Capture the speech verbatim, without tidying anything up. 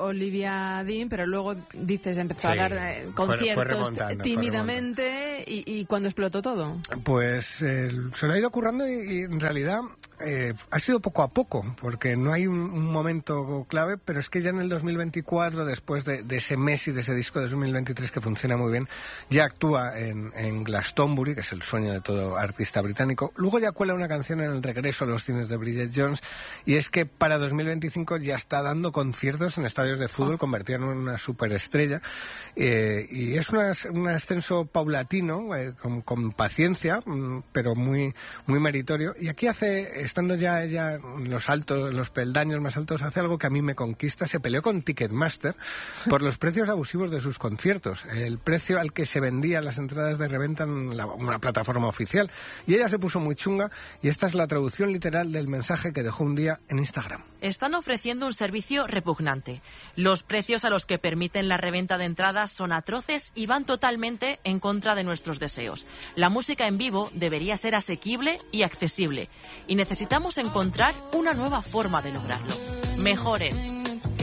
Olivia Dean, pero luego dices, empezó sí, a dar eh, conciertos fue, fue tímidamente y, y cuando explotó todo. Pues eh, se lo ha ido currando y, y en realidad eh, ha sido poco a poco, porque no hay un, un momento clave, pero es que ya en el dos mil veinticuatro, después de, de ese mes y de ese disco de dos mil veintitrés que funciona muy bien, ya actúa en, en Glastonbury, que es el sueño de todo artista británico. Luego ya cuela una canción en el regreso a los cines de Bridget Jones, y es que para dos mil veinticinco ya está dando conciertos en estadios de fútbol, oh. convertida en una superestrella, eh, y es una, un ascenso paulatino, eh, con, con paciencia, pero muy, muy meritorio. Y aquí hace, estando ya ella en los altos, en los peldaños más altos, hace algo que a mí me conquista. Se peleó con Ticketmaster por los precios abusivos de sus conciertos, el precio al que se vendían las entradas de reventa en la, una plataforma oficial. Y ella se puso muy chunga, y esta es la traducción literal del mensaje que dejó un día en Instagram. Están ofreciendo un servicio repugnante. Los precios a los que permiten la reventa de entradas son atroces y van totalmente en contra de nuestros deseos. La música en vivo debería ser asequible y accesible, y necesitamos encontrar una nueva forma de lograrlo. Mejoren.